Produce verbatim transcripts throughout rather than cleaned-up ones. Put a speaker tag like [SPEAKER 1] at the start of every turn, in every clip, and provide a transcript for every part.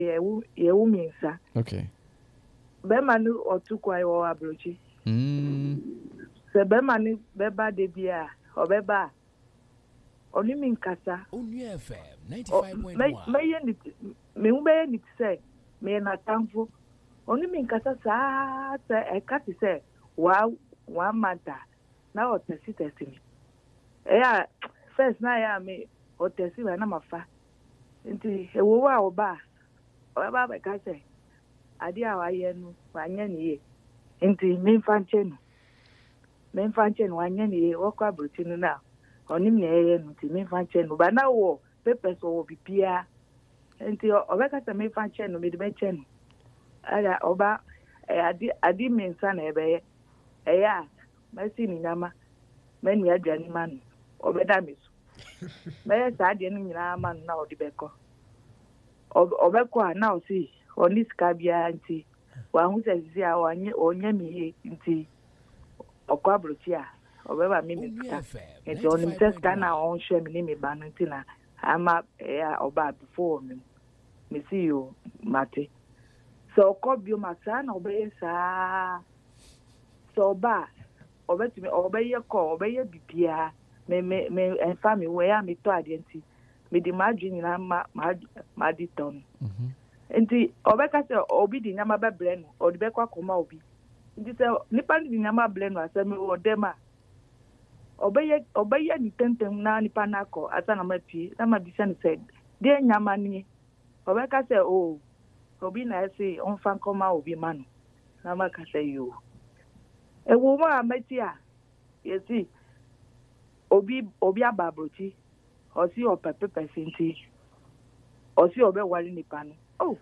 [SPEAKER 1] yewu yewu minsa.
[SPEAKER 2] Okay.
[SPEAKER 1] Bema ni otukwa yo abrochi.
[SPEAKER 2] Mm.
[SPEAKER 1] Se bema ni beba de bia obeba. Oni minkasa.
[SPEAKER 3] Only F M ninety-five point one.
[SPEAKER 1] Me me ni me ube ni say me na tamfo. Oni minkasa sa se e ka ti say wa wa mata na o tesi tesi mi. E ya first na ya me o tesi na mafa. Nti e wo wa oba. Oba be ka say ade a waye no wanya ne ye. Nti me mfanche no. Me mfanche no wanya ne ye wo kwa abrochi no na. Onim na ye no nti me mfanche no ba na wo papers wo bibia. Nti obeka say me mfanche no me de be che no. Ada oba adi adi mensa na ebe ye. Eya masi ni nyama. Me ni aduani man. Obeda me so. Me sa ade no nyina man na odi beko. Obeko na o si oni sika bia nti wa hu se si a onye onye mi nti okwa abrochi a obeba mi mi sika nti oni se sika na on hwe mi ni mi ba no nti na ama ya oba before me me see you mate so okobio masa na obeye sa so ba obetumi obeye ko obeye bibia me me me enfa mi we ya mi to ade nti me di madwin na ma ma di ton
[SPEAKER 2] Mhm.
[SPEAKER 1] Nti obeka se obi di nyama bebre no odi bekwa koma obi nti se nipa di nyama ble no asemi wo dema obeye obeye ni tentem na nipa nako ata na mapie na ma bisa ni se de nyama ni obeka se o obi na se on fan koma obi manu na ma ka se yo e wo ma meti a yesi obi obi ababrochi osi opepe percenti osi obe wali nipa no oh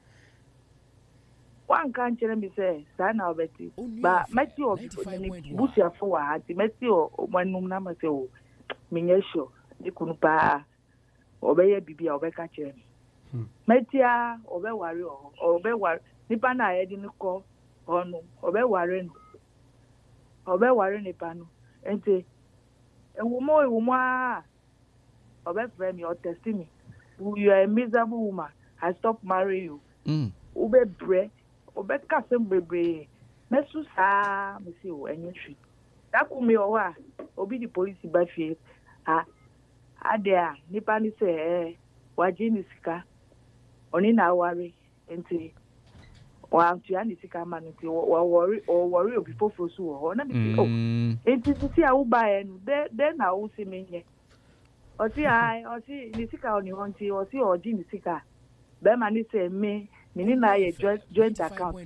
[SPEAKER 1] one can't tell me say sana obeti ba meti obi busia fo wa ati meti o manum na ma se o minyesho di kunu pa obeye bibia obeka kire meti a obe wari o obe wari nipa na ayedi ni ko onu obe wari no obe wari nipa no enti ewumo ewumo a obe frame your testimony you are a miserable woman I stop marrying you
[SPEAKER 2] Mm.
[SPEAKER 1] ube bre ube kasem bebre mesu sa me si o enye hwi takumi o wa obi di police ba fie ah ade a nipa ni se eh waje ni sika oni na aware enti wa antua ni sika ma nti wa worry o worry obi foforo so ho na bi oh enti sisi a wo ba e no de de na wo si menye osi ai osi ni sika oni honti osi oji ni sika be ma ni se me mini na ye joint joint account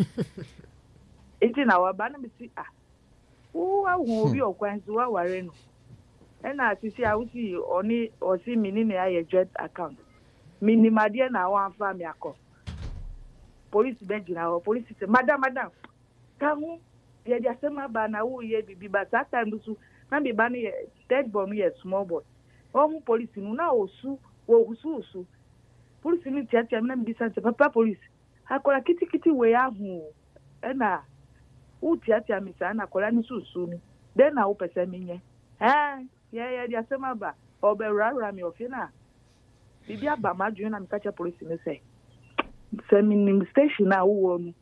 [SPEAKER 1] enti na wa ba na mi si ah wo awu obi okwan so wa ware no e na sisi a wo si oni osi mini na ye joint account mini madie na wa fa mi akọ police be gina o police say madam madam ka hu ye dia sema ba na wo ye bibi ba that time so na be ba na ye dead boy ye small boy o mu police nu na osu wo osu osu police ni tia tia na bi san papa police akola kiti kiti we ahu e na u tia tia mi sa na akola ni susu ni de na wo pese mi nye eh ye ye dia sema ba o be rara mi ofi na bibi aba maju na mi ka cha police ni say seminim station na wo no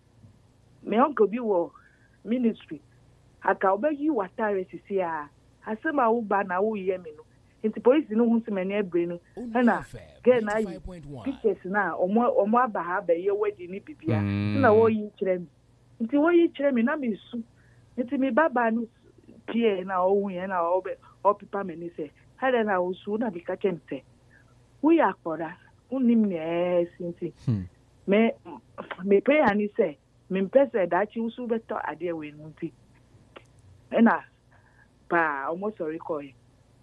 [SPEAKER 1] me onko bi wo ministry aka obayi watare sisi a asema wo ba na wo ye me no nti police no hu semani abre no na ge na yi pictures na omo omo aba ha ba ye wadi ni bibia na wo yi kire mi nti wo yi kire mi na me su nti mi baba no pie na o hu ye na o be o pipa me ni se hada na wo su na bi ka chemte wo ya kpora unim ne sinti me me pray ani say me pese da chi usu beto ade we nti ena pa almost sorry ko e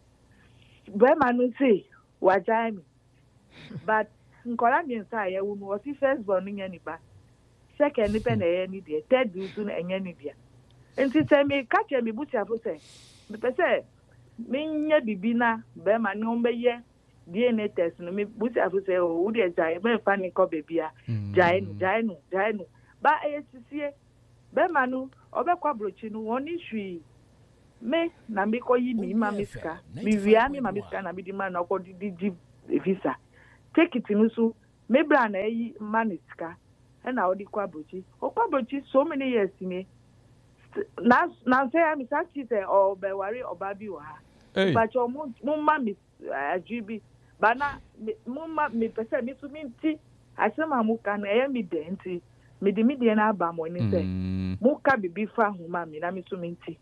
[SPEAKER 1] be manu say wajai mi but nkola mi nsa ye wu no si first born nya ni ba second ni pe na ye ni de third usu na enya ni dia nti say me ka che me butia fo say me pese me nya bibina be manu o be ye D N A test no me busi afuse o wo de jai me fa ni ko bebia jai no jai no jai no ba e sisie be manu obekwa brochi no woni hwi me na me ko yi mi ma miska mi wia mi ma miska na bi di ma na ko di di visa take it no so me bra na yi manisika and I odi kwa brochi o kwa brochi so many years ni na na say am say she say o be wari obabi wa ha but your mumma mi ajibi bana mumma mi pese mi su mi nti asema muka na e mi de nti mi di mi de na aba mo ni say muka bibi fa huma mi na mi su mi nti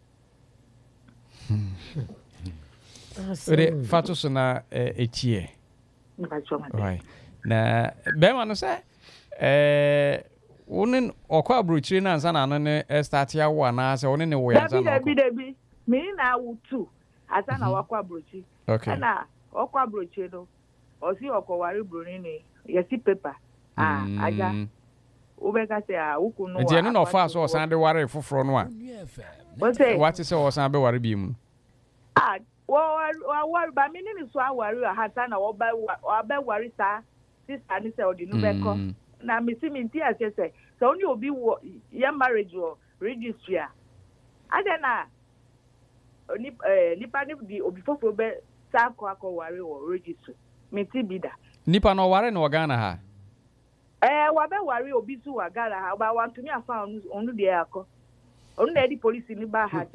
[SPEAKER 2] ore fatu so na echie right na be ma no say eh wonen okwa abrochire na ansa na no ne start ya wo na say wonen ne wo ya ansa na
[SPEAKER 1] debi debi mi na wutu asa na wakwa abrochi
[SPEAKER 2] okay
[SPEAKER 1] na okwa abrochi no osi okowari broni ni yesi paper ah aja ubeka say ah wuku no
[SPEAKER 2] nti eno no fa so osan de ware foforo no a what is say osan be ware bi mu
[SPEAKER 1] ah wo wo ba mi ni so awari ata na wo ba wo ba wari sa sister ni say odi no be ko na mi si mi nti ase say so oni obi wo ya marriage wo registry a adena oni eh nipa ni di obi fofo be sa ko akọ wari wo registry mi ti bida
[SPEAKER 2] nipa no ware no Ghana ha
[SPEAKER 1] eh wa be wari obi su wa Ghana ha ba want me afa onu de akọ onu na di police ni ba ha te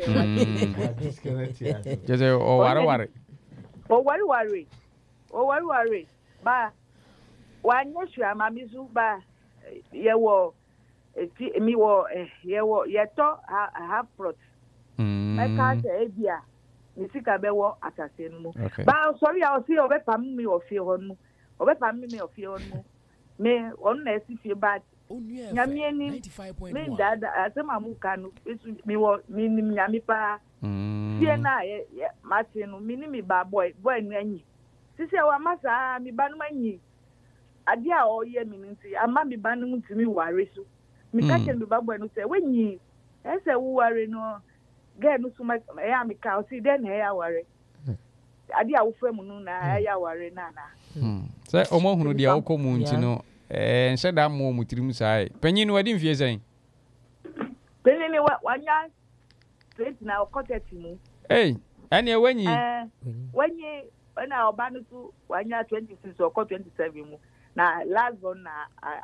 [SPEAKER 2] je o ware ware
[SPEAKER 1] o wari wari o wari wari ba wanye hwa mamizu ba ye wo eti mi wo ye wo ye to half plot mm I can't say bia ni sika be wo atase no ba sorry I see obe pam mi ofie ho no obe pam mi ofie ho no me on na esi fie ba nyame ni me dada asema mu ka no mi wo mi ni nyame pa fie na ye mate no mi ni mi ba boy boy no anyi sisi wa masa mi ba no anyi ade a o ye mi nti ama mi ba no ntimi ware so mi ka chen mi ba boy no say wenyi ese wo ware no ge no so ma ya mi ka o si den he ya ware ade a wo fam no na ya ware na na
[SPEAKER 2] say o mo hunu dia wo ko mu nti no eh nse da mo mu tirim sai panyin no wadi mfie sai
[SPEAKER 1] panyin ni wanya straight na okoteti mu
[SPEAKER 2] eh ani wenyi
[SPEAKER 1] eh wenyi na oba no so wanya twenty-six or twenty-seven mu na last one na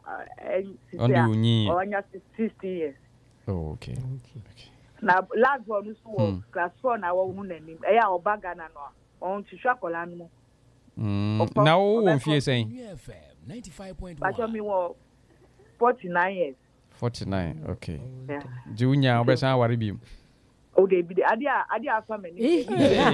[SPEAKER 2] eh
[SPEAKER 1] wanya sixty years
[SPEAKER 2] oh okay okay
[SPEAKER 1] na last one so hmm. class four na wo hu nanim e ya oba Ghana no on tishwa kola no
[SPEAKER 2] mm na wo wo mfie sai
[SPEAKER 3] ninety-five point one
[SPEAKER 1] Bacho mi wo forty-nine years
[SPEAKER 2] forty-nine okay yeah junya obesan ware bi
[SPEAKER 1] o de bi ade ade afa mani ye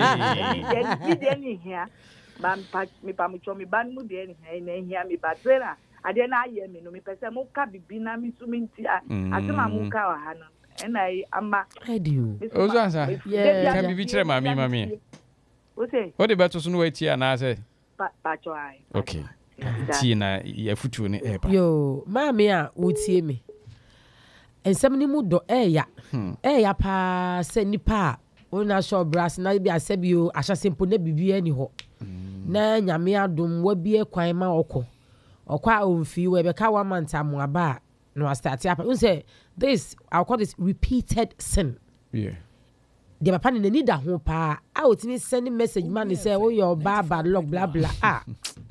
[SPEAKER 1] di de ni hia man pa mi pa mu cho mi ban mu de ni hia na hia mi ba trena ade na aye mi no mi pese mu ka bibi na mi su mi nti asema mu ka wa ha no ena ama
[SPEAKER 4] edu
[SPEAKER 2] ozo ansa ka bibi kire mami mami
[SPEAKER 1] o say
[SPEAKER 2] o de beto so no ati ana say
[SPEAKER 1] pa pa cho ai
[SPEAKER 2] okay ti na ya futu ni e pa
[SPEAKER 4] yo mami a wotie me ensem ni mu do e ya e ya pa se nipa ona show brass na bi asebio ahyasempo na bibi ani ho na nyame adom wa bi ekwan ma okọ okwa omfi we be ka wa manta mo aba no start up you say this I'll call this repeated sin
[SPEAKER 2] yeah
[SPEAKER 4] the papa ni ni da ho pa a otimi send message man say oh your baba log blah blah ah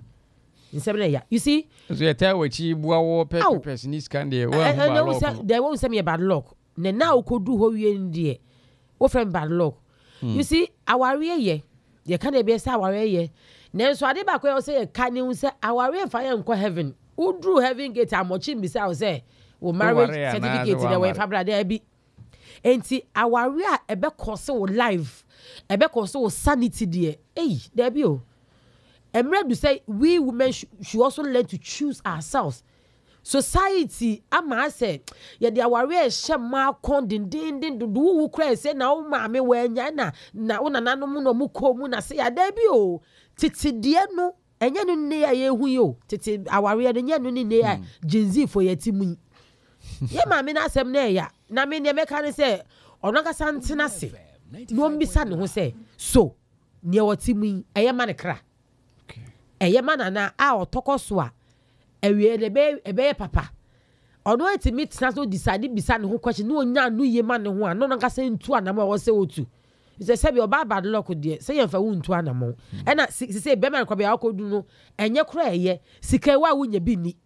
[SPEAKER 4] ya you see
[SPEAKER 2] so you tell what you bua wo purpose ni scan there wo
[SPEAKER 4] ba there won't say me bad luck na na okodu ho wie ndie wo friend bad luck you see aware ye ye can be say aware ye na so ade ba ko say ka ni say aware fa ye nko heaven udru heaven gate amochi bi say say wo marriage certificate na we fa brother bi enti aware a ebe course wo life ebe course wo sanity there eh there bi o Emre do say we women sh- should also learn to choose ourselves. Society, ama say, ya dia ware shema kon din din din do wu kra say na wo ma me we nya na na wo na nanom no mu ko mu na say ya da bi o titi de no enya no ne ya ye hu yo titi aware de nya no ne ne ya genzi for yati mu ye ma me na asem na ya na me ne me kan say ono ka santena se no mbisa ne ho say so ne wati mu eye ma ne kra eye manana a otoko so a ewie de be ebe papa ono etimi tena so decide bisa ne ho question no nya no ye ma ne ho a no nka se ntu anam a wo se otu Say say oba bad luck de say yemfa wuntu anamo. E na say be man kwa be akodu no enye kra eye sika wa wunya bi ni.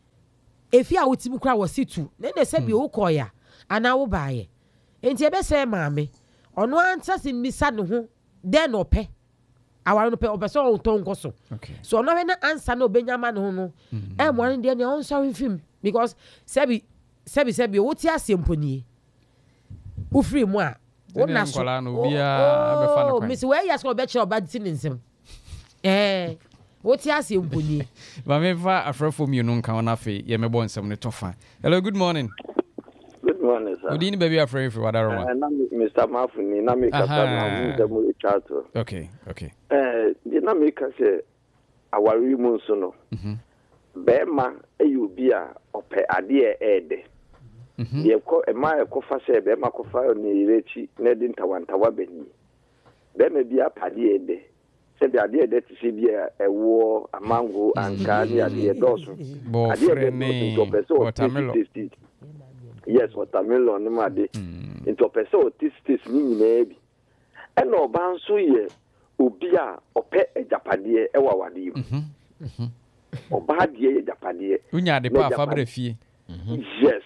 [SPEAKER 4] Efi a wotimi kra wo situ. Na na say be wo koya ana wo baaye. Enti ebe say maame ono anta se misa ne ho den no pe. Aware no pe obeso on ton koso.
[SPEAKER 2] Okay.
[SPEAKER 4] So ono we na answer na obenyama ne ho no. E mo an de ne on sorry film because sebi sebi sebi wo ti asemponi. Wo free mu a wo na so.
[SPEAKER 2] No bia be fa no kwa.
[SPEAKER 4] Miss we yes go be che oba ti nsem. Eh wo ti asemponi.
[SPEAKER 2] Ba me fa afrafo mi no nka ona fe ye mebo nsem ne tofa. Hello, good morning.
[SPEAKER 5] Good morning, sir.
[SPEAKER 2] Good evening, baby. Afraid for what I
[SPEAKER 5] want. Mister Mafuni, na me kasa na mu mu chato.
[SPEAKER 2] Okay, okay.
[SPEAKER 5] Eh, di na me kasa awari mu so no. Mhm. Be ma eyubi a ope ade e ede. Mhm. Ye ko e ma e ko fa se be ma ko fa ni rechi na di ntawantawa beni. Be me bia pade ede. Se bi ade ede ti se bia ewo amango anka ni ade doso.
[SPEAKER 2] Bo frene watermelon.
[SPEAKER 5] Yes, watermelon no made. Into person this this ni nyina bi. E no ba nso ye obi a ope ejapade e wa wade yi. Mhm. Mhm. Oba de ejapade.
[SPEAKER 2] Unya de pa fa bra fie.
[SPEAKER 5] Yes.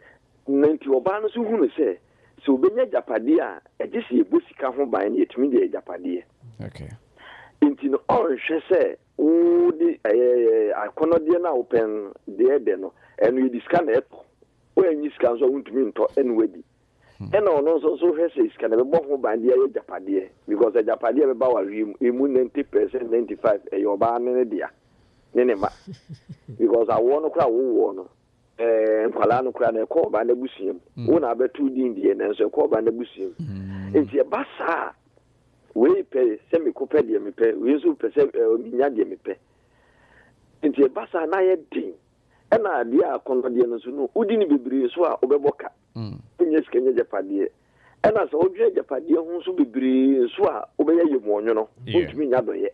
[SPEAKER 5] Nti oba no so hunu se se obenya ejapade a eje se ebosika ho ban na etumi de ejapade.
[SPEAKER 2] Okay.
[SPEAKER 5] Nti no on hwe se o di eh akonode na open de de no enu yi diska na eto. When you scan so won't mean to anyway. And on also so has is can be born by the Japadia because the Japadia about ninety percent, ninety five a your ban in a dear. Nenema because I want to cry one and Palano Cran a call by the Bussium. One other two Indian and so called by the Bussium. It's a bassa. We pay semi copedia me pay, we also pay Minadia me pay. It's a bassa na a ding. Na dia konfadie no so no udi ni bebre so a obeboka mm onye skenye japade e na so odwe japade ho so bebre so a obeye yemonwo no ontumi nya doye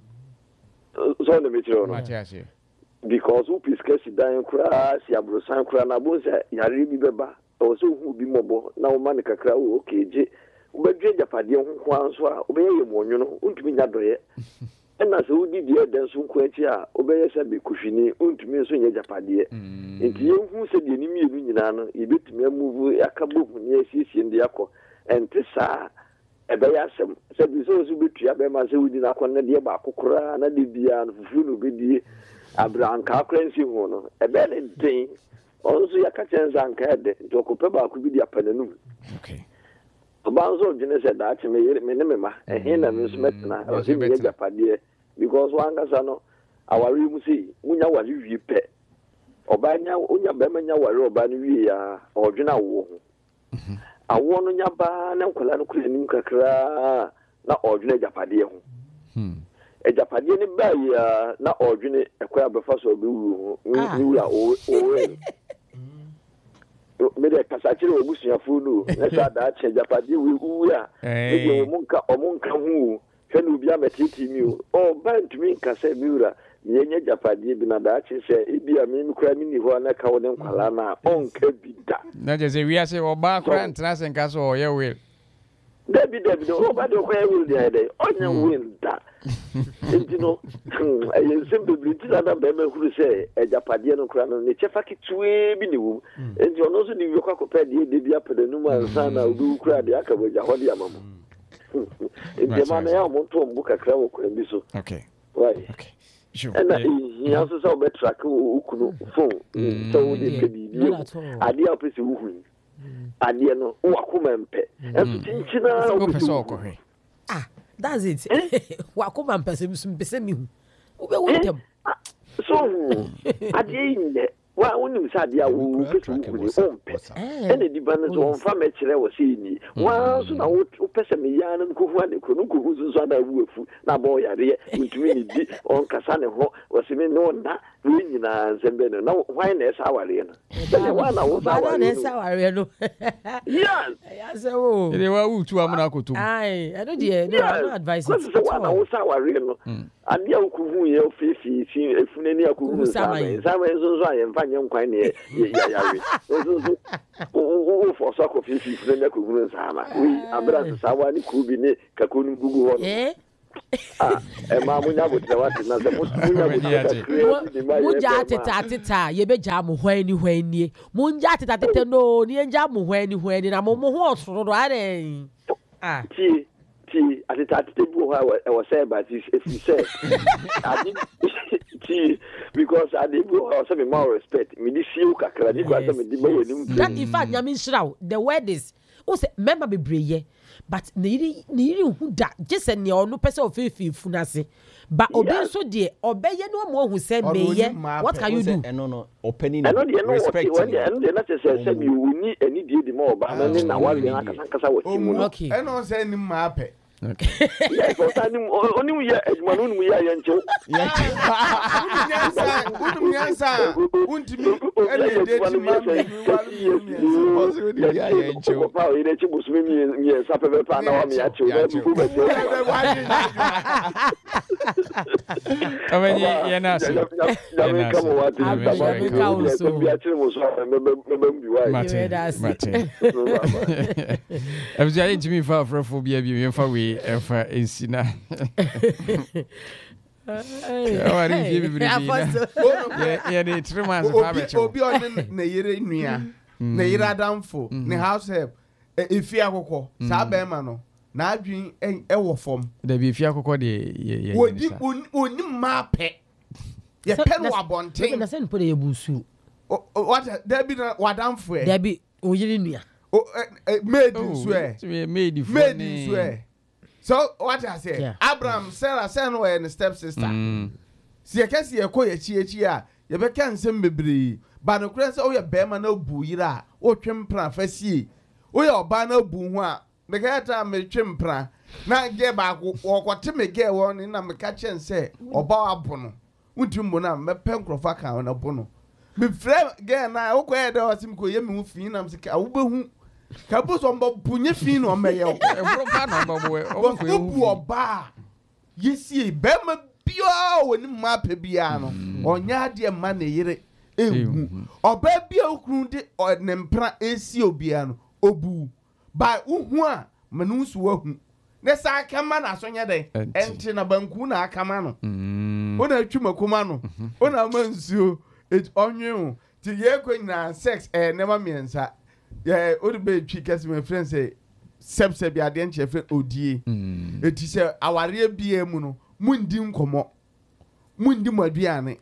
[SPEAKER 5] so na metiro no because who piska si dan kura si abrosan kura na bonsa yare bi beba o so hu bi mobo na o man kakra o okeje obedwe japade ho kwa so a obeye yemonwo no ontumi nya doye na so udi die den so nkwanti a obeye se be kuhwini ontumi so nya japade enti yehu se de ni mienu nyina no yebetumi amuvu akabo hu ne asiesie ndi akọ enti saa ebe ya asem se bi so so betua be ma se udi na akọ na de ba akokora na de bia no fufu no bedie abranka akransi hu no ebe ne den onso ya ka chenza nka ede ntokope ba akọ bi di apananum.
[SPEAKER 2] Okay.
[SPEAKER 5] Banzo jene se da chime yere me ne mema ehin na me smetna o se me japade because wanga sano awari mu si munya wari wi pe obanya onya be manya wari obani wi ya odwena wo ho awo no nya ba na nkola no kula nim kakra na odwena japade ho hm e japade ni ba ya na odwene ekwa abefa so be wu ho ni wura o me de kasachire obusuafo no na sa da che japade we uya e omunka omunka hu hwe no bia metiti mi o bantumi kasa miura yenye japade bi na da che se ibia mi kura mi ni ho na ka woni nkwala na onka bida
[SPEAKER 2] na je se wi ase oba kura ntena se nka so ye will
[SPEAKER 5] David David o ba de ko e will dey dey onya will da enti no e simple briti na da be me huru se e japade no kura no ne chefa kitwe bi ni wu enti ono so ni wi kwa kopɛ de de bia pɛ no ma nsa na odu kura de aka boja hodi amamu enti ma na ya mo to mbu kakra wo kura bi so.
[SPEAKER 2] Okay.
[SPEAKER 5] Right.
[SPEAKER 2] Okay. Sure.
[SPEAKER 5] And he also saw better track who could phone so we did be idea of who idea no wakumempe and chinchina.
[SPEAKER 4] Ah, that's it. Wakumam person person me. Who
[SPEAKER 5] so idea wa wonu sadia wo petu wo ompe ene di ban so on fa mekire wo se ni wa so na wo pese me ya na ko hu ade ko no ko hu so so da wo afu na bo yare ntumi ni di on kasa ne ho wo se me no na we nyina nsɛmbe no na why na ɛsa aware no sɛ why na wo sa aware
[SPEAKER 4] na ɛsa aware no
[SPEAKER 5] yes
[SPEAKER 4] ya sɛ wo
[SPEAKER 2] ede wa wutu amuna kotum
[SPEAKER 4] ai I don't dear no I don't advise
[SPEAKER 5] it sɛ why na wo sa aware no ade a wokuhu ye ofifi si efunani akuhu sa sa ma nso so ayɛ mfa nyɛ nkwan ne ya yawe nso so wo fo so akofifi funani akuhu sa ma we abra sa wa ni kubi ne kakonu gugu ho
[SPEAKER 4] eh
[SPEAKER 5] ah e ma munya botra wate na se munya botra
[SPEAKER 4] munya teta teta ye beja mo hwan ni hwan nie munya teta teta no ni enja mo hwan ni hwan ni na mo ho osoro do are ah
[SPEAKER 5] ti ti ateta teta bu ho e was say but if you say I did ti because I did bu ho say me more respect me di siu kakra di kwa say me di ba wani
[SPEAKER 4] that in fact nyame nshiraw the word is o say member bebreye but ne ne hu da just ne ono pese ofefi funase ba obi so de obeye no mo hu say meye what can you do
[SPEAKER 6] no no opening
[SPEAKER 5] respect and the not say say you ni any die di mo ba na ne na wa na kasa kasa wa mu
[SPEAKER 4] okay
[SPEAKER 7] e no say ni ma pe
[SPEAKER 5] okay yeah so tani oni mu ya eduma no mu ya yancho
[SPEAKER 7] yancha unum yancha untimi ele de ti ma mi
[SPEAKER 6] wa so di ya yancho
[SPEAKER 5] pa o ile ti busumi mi mi sa pepe pa na wa mi ya chi o bu be se
[SPEAKER 2] Ameni yana so yana so mate mate abja ntimi fa afrofo bia bi me fa we efa ensina awari bi bi bi ya ne trema so fa becho
[SPEAKER 7] obi on na yere nua na yere adamfo ne house help efi akokɔ saa be ma no na adwin e wo fom
[SPEAKER 2] da bi fi akokɔ de ye
[SPEAKER 7] wodi oni ma pe ye pe no abonten
[SPEAKER 4] na sen po de yebusu
[SPEAKER 7] what there be wadamfo e
[SPEAKER 4] there be oyiri nua
[SPEAKER 7] o made so
[SPEAKER 2] e made for
[SPEAKER 7] made so e so what I say yeah. Abraham Sarah sen were and step sister si e kesi e ko ye chi echi a ye be kan sem bebre ba no kure se o ye be ma na bu yira o twem pra fasie o ye oba na bu hu a me ka ta me twem pra na ge ba ko wokote me ge won na me ka chen se oba abo no untim mo na me pe nkrofa kan na bo no me frɛ ge na o ko e de o sim ko ye me hu fi na me se ka wo be hu ka bo so mbo punye fi no me ye o
[SPEAKER 2] e bro pa no mbo we o ko
[SPEAKER 7] hu oba yesi be ma bio woni ma pa bia no onya de ma na yire ehu oba bia okru de ne mpra esi obia no obu ba uhu a manu so wahu ne sa kama na so nya den enti na banku na akama no ona atwumakoma no ona mansuo onwe ti ye kwenya sex eh never miensa yeah odbe twi kase my friend say sepse bi ade nche friend odie eti se aware bia mu no mundi nkomo mundi maduane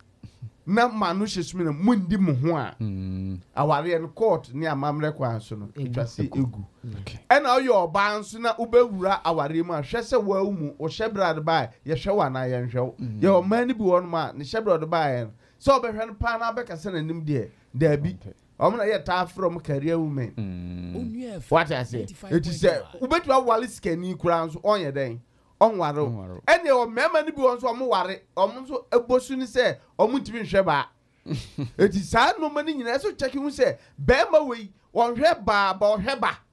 [SPEAKER 7] na manu hyesumi na mundi mu ho a aware no court ni amamre kwa so no etwase egu ena oyo oba nso na ubewura aware mu a hwese wa mu o hyebrad ba ye hwe wa na ye nhwe ye o mani bi won ma ne hyebrad ba ye so obehwe no pa na beka se nanim de da bi omna ye ta from career women what I say it is ubetu awale skani kura nso onye den onwaro ene o mema ni bi won so omo ware omo so ebosu ni se omo ntimi hwe ba eti sa no mani nyina so cheki hu se be ma we won hwe ba ba o hwe ba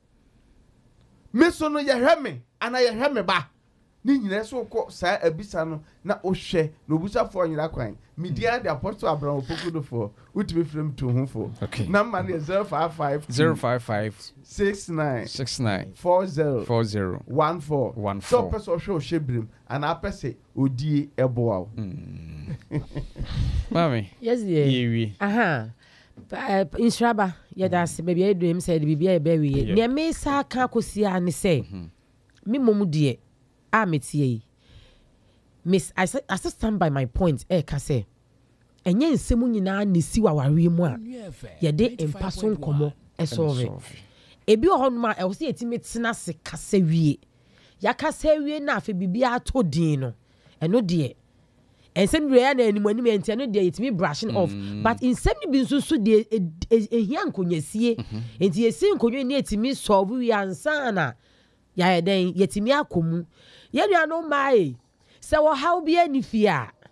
[SPEAKER 7] me so no ye hwe me ana ye hwe me ba ni nyina so ko sa abisa no na o hwe no busa fo nyira kwan media the apostle Abraham Opokudo for utimi frame to home for number is zero five five
[SPEAKER 2] zero five five
[SPEAKER 7] six nine
[SPEAKER 2] six nine
[SPEAKER 7] four zero
[SPEAKER 2] four zero
[SPEAKER 7] one four
[SPEAKER 2] one
[SPEAKER 7] so
[SPEAKER 2] four
[SPEAKER 7] person show shebrim and I say odie eboa
[SPEAKER 2] mami
[SPEAKER 4] yes yeah
[SPEAKER 2] yewi
[SPEAKER 4] aha inshraba yadase baby I do him say bibia e be wi ne me sa ka kosia ne say me mom de a metie miss I I stand by my point eh ka say enye nsemu nyina ne si waware mu a ye de empaso nkomo esolve ebi ohonma e wo se etimi tena se kasa wie ya kasa wie na afa bibia to din no eno de ensem re na animu anim enti eno de etimi brushing off but insem bi nso so de ehia nkonyasie enti esi nkonyo ni etimi solve wie ansa na ya den yetimi akomu ye nua no mai se wo how bia ni fia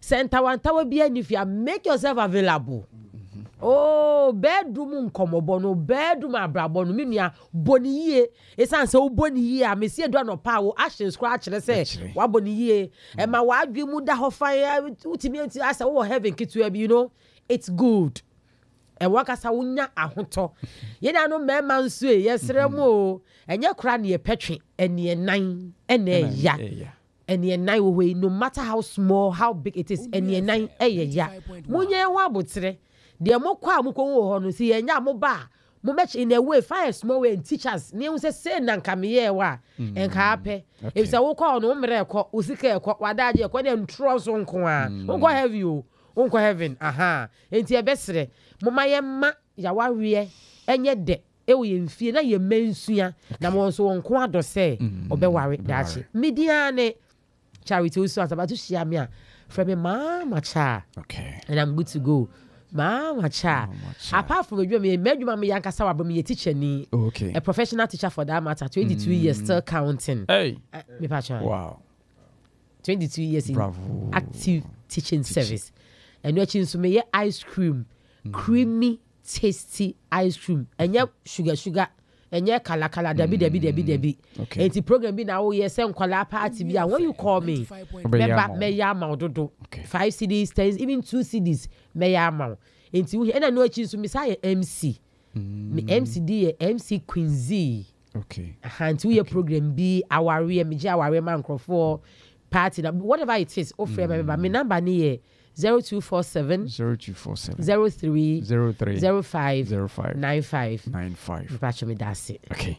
[SPEAKER 4] center one tower be and if you make yourself available. Mm-hmm. Oh, bedroom nkomobo no bedroom abrabo no menua boni yie esan se wo boni yie a mesie do no pa wo ashen scratch le se wa boni yie e ma wa adwi mu da ho fan utimi enti asa wo heaven kitu e you know it's good e wakasa wonya ahoto ye na no mema nso e yesere mu o enye kra ne petwe ene nan ene ya ene nan wo we no matter how small how big it is ene nan eye ya munye ho abotre de mo kwa mo ko wo ho no si enya mo ba mo match in a way fire small way and teachers ne say say na nka me ye wa enka ape if say wo kwa no mre ko usika e ko wadaje ko na ntro so nko a wo have you wo heaven aha enti e besere mo maye ma ya wawe enye de e wo ye mfie na ye mensua na mo so nko ado say obeware dachi media ne charity so asabatu shia me a from me mama cha
[SPEAKER 2] okay
[SPEAKER 4] and I'm good to go. Mama cha. Apart from you, me meduma me yanka sawa but me teacher ni.
[SPEAKER 2] Okay.
[SPEAKER 4] A professional teacher for that matter. twenty-two mm. years still counting.
[SPEAKER 2] Hey.
[SPEAKER 4] Uh, me pacha.
[SPEAKER 2] Wow.
[SPEAKER 4] twenty-two years in
[SPEAKER 2] Bravo.
[SPEAKER 4] active teaching, teaching service. And you chin so me ice cream, mm. creamy, tasty ice cream. And yeah, sugar sugar. And yeah, kala kala debi debi debi debi.
[SPEAKER 2] Okay.
[SPEAKER 4] And the program be now yes and kwala party be. And when you call me, remember me yama dodo. Five C Ds, ten, even two C Ds. Me yama. And you and I know chin so me say M C. Me M C D M C Quincy.
[SPEAKER 2] Okay.
[SPEAKER 4] And two year program be our real me our man for party whatever it is. Offer remember me number ni zero two four seven
[SPEAKER 2] zero two four seven
[SPEAKER 4] zero three
[SPEAKER 2] zero three
[SPEAKER 4] zero five
[SPEAKER 2] zero five
[SPEAKER 4] nine five
[SPEAKER 2] nine five.
[SPEAKER 4] Patch me that's it.
[SPEAKER 2] Okay.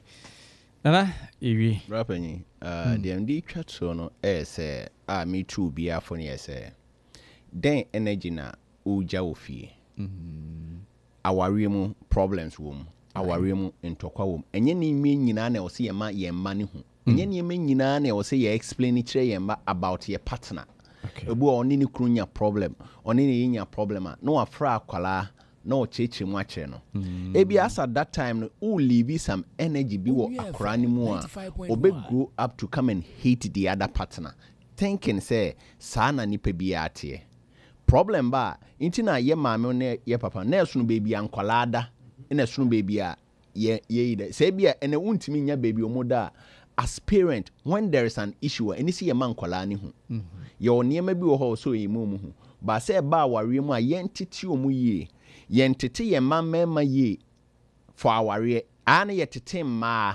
[SPEAKER 2] Nana, iwi.
[SPEAKER 6] Rapani, uh, the M D chat so no eh say ah me too be a funny say. Then energy na uja ofie. Mhm. Aware mu problems wom. Aware mu ntokwa wom. Enye ni mi nyina na o se ye ma ye ma ne hu. Enye ni me nyina na o se ye explain kire ye ma about your partner. Ebu oni ni krunya problem oni ni yinya problem no afra akwala no cheche mu akere no ebi as at that time no o leave some energy bi wo akora ni mu a obe grow up to come and hate the other partner thinking say sa na nipa bi ate problem ba inti na ye maame ne ye papa na esunu baby ankwala ada na esunu baby a ye ye ide say bia ene wuntimi nya baby omoda as parent when there is an issue any see a man kwala ni hu your niema bi wo ho so yimu mu hu ba say ba aware mu a yentiti omu yie yentiti ye man mema yie for aware ana yetete ma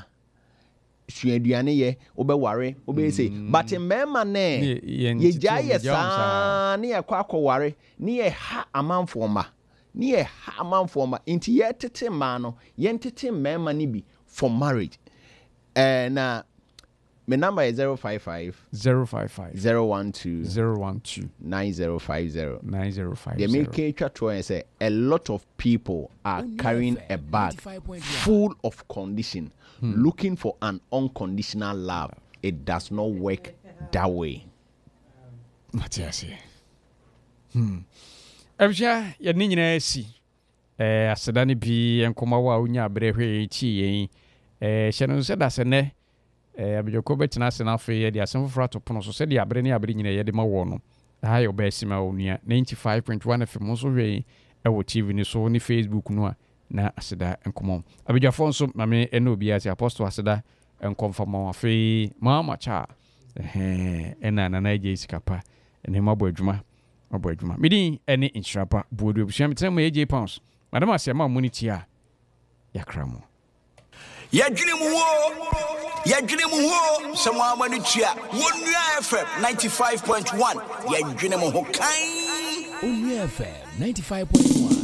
[SPEAKER 6] suaduane ye obeware obese but mema ne ye jaye sa ne yakwa akware ne ye ha amanfo ma ne ye ha amanfo ma inti yetete ma no yentiti mema ni bi for marriage. And uh, my number is zero five five
[SPEAKER 2] zero five five
[SPEAKER 6] zero one two
[SPEAKER 2] zero one two
[SPEAKER 6] nine zero five zero
[SPEAKER 2] nine zero five
[SPEAKER 6] zero. The American chat say a lot of people are carrying a bag full of condition, hmm. looking for an unconditional love. It does not work that way.
[SPEAKER 2] Matthias. Hmm. Abja ya ni nyina si. Eh asedane bi enkoma wa unya brehwe chi yen. Eh hyeno se da se ne eh abjoko betina se na fe ye de asem foforo atopono so se de abre ne abre nyina ye de ma wo no ha yo ba sima onua ninety-five point one F M so hwe e wo T V ni so ni Facebook no a na aseda enkomo abjafo nso ma me ene obi ati apostle aseda enkomfama afi mama cha eh ena na na je sikapa ene mabo adwuma mabo adwuma medi ene insurapa bodu obusua metem A J pounds madam asema monity a yakramo
[SPEAKER 3] Yadwene mu wo Yadwene mu wo Samwa amani tia Onua F M ninety-five point one Yadwene mu ho kan Onua F M ninety-five point one